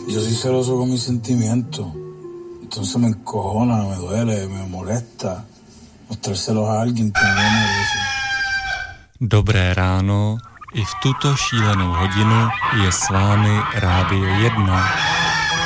Yo soy celoso con mis sentimientos. Entonces me encojona, me duele, me molesta mostrárselos a alguien que no lo merece. Dobré ráno, i v tuto šílenou hodinu je s vámi Rádio 1.